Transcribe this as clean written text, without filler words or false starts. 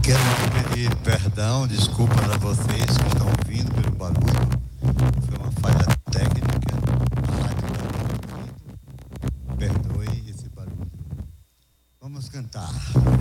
Quero pedir perdão, desculpas a vocês que estão ouvindo pelo barulho. Foi uma falha técnica. A rádio está ouvindo. Perdoe esse barulho. Vamos cantar.